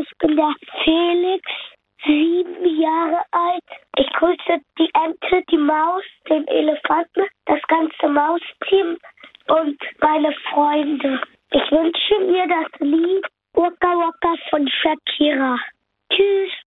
ich bin der Felix, 7 Jahre alt. Ich grüße die Ente, die Maus, den Elefanten, das ganze Mausteam und meine Freunde. Ich wünsche mir das Lied Waka Waka von Shakira. Tschüss.